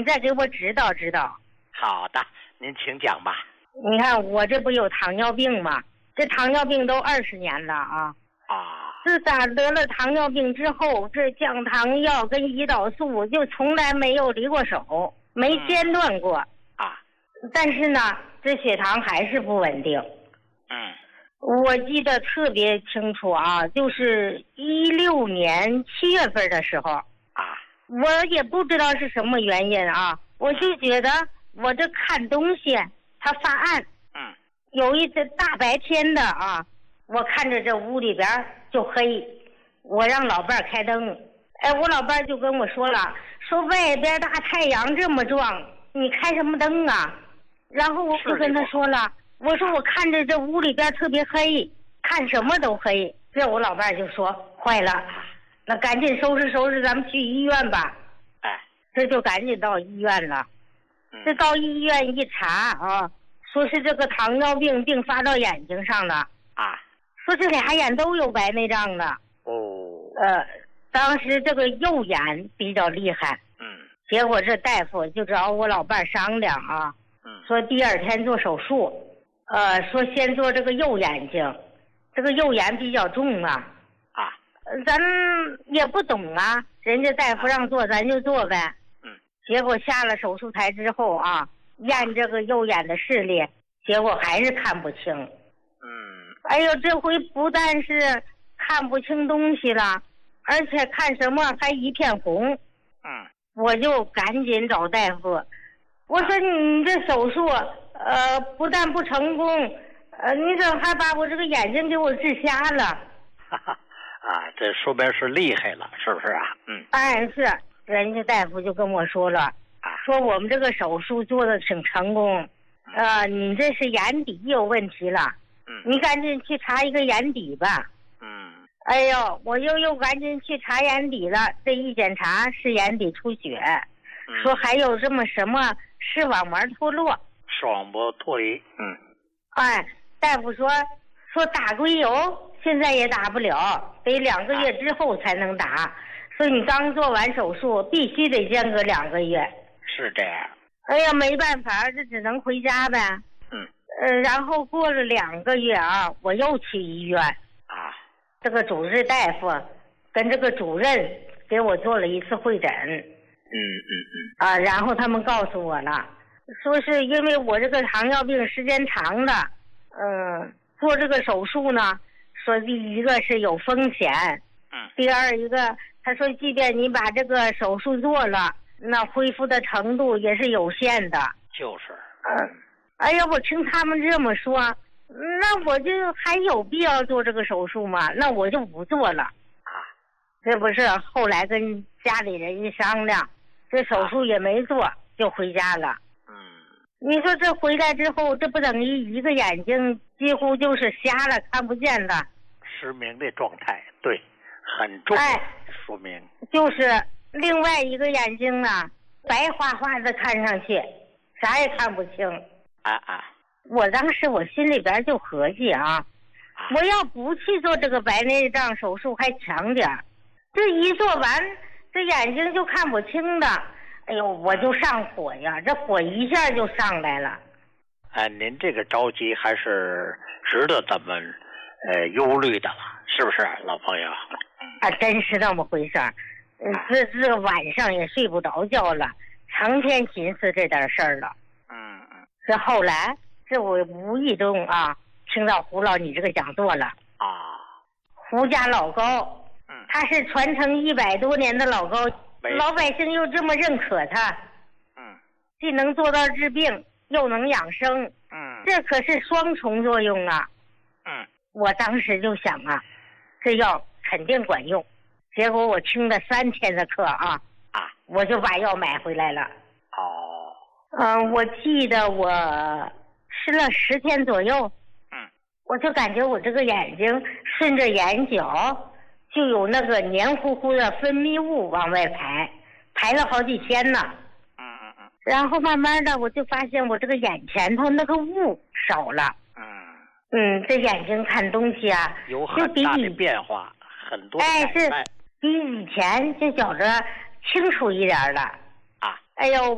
你再给我指导指导。 好的，您请讲吧。 你看我这不有糖尿病吗？这糖尿病都20年了啊。自打得了糖尿病之后，这降糖药跟胰岛素就从来没有离过手，没间断过。但是呢，这血糖还是不稳定。我记得特别清楚啊，就是16年7月份的时候我也不知道是什么原因啊，我就觉得我这看东西它发暗。有一次大白天的啊，我看着这屋里边就黑，我让老伴开灯。我老伴就跟我说了，说外边大太阳这么壮，你开什么灯啊？然后我就跟他说了，我说我看着这屋里边特别黑，看什么都黑。这我老伴就说坏了，那赶紧收拾收拾，咱们去医院吧。这就赶紧到医院了。这到医院一查啊，说是这个糖尿病并发到眼睛上了说这俩眼都有白内障了。当时这个右眼比较厉害。结果这大夫就找我老伴商量啊，说第2天做手术。说先做这个右眼睛，这个右眼比较重咱也不懂啊，人家大夫让做咱就做呗。结果下了手术台之后啊，验这个右眼的视力，结果还是看不清。哎呦，这回不但是看不清东西了，而且看什么还一片红。我就赶紧找大夫，我说你这手术不但不成功，你怎么还把我这个眼睛给我治瞎了？ 这说明是厉害了，是不是啊？ 是，人家大夫就跟我说了，说我们这个手术做的挺成功，你这是眼底有问题了，你赶紧去查一个眼底吧。哎呦，我又赶紧去查眼底了，这一检查是眼底出血，说还有这么什么视网膜脱落。 视网膜脱离。 大夫说打硅油现在也打不了，得2个月之后才能打，所以你刚做完手术必须得间隔2个月。 是这样。 哎呀，没办法，这只能回家呗。然后过了2个月啊，我又去医院。这个主治大夫跟这个主任给我做了一次会诊。然后他们告诉我了，说是因为我这个糖尿病时间长了，做这个手术呢，说第一个是有风险，第二一个他说即便你把这个手术做了，那恢复的程度也是有限的。 就是。 哎呀，我听他们这么说，那我就还有必要做这个手术吗？那我就不做了。这不是后来跟家里人一商量，这手术也没做，就回家了。你说这回来之后，这不等于一个眼睛几乎就是瞎了，看不见了， 失明的状态。对，很重。说明就是另外一个眼睛呢，白花花的看上去，啥也看不清。我当时我心里边就合计我要不去做这个白内障手术还强点，这一做完这眼睛就看不清的，哎呦，我就上火呀，这火一下就上来了。 您这个着急还是值得咱们忧虑的了，是不是老朋友？ 真是那么回事儿。这晚上也睡不着觉了，成天寻思这点事儿了。这后来这我无意中听到胡老你这个讲座了。胡家老高，他是传承100多年的老高，老百姓又这么认可他，既能做到治病又能养生，这可是双重作用啊。我当时就想这药肯定管用。结果我听了3天的课我就把药买回来了。我记得我吃了10天左右，我就感觉我这个眼睛顺着眼角就有那个黏糊糊的分泌物往外排了好几天呢。然后慢慢的我就发现我这个眼前头那个雾少了。这眼睛看东西有很大的变化，很多是比以前就觉着清楚一点了。哎呦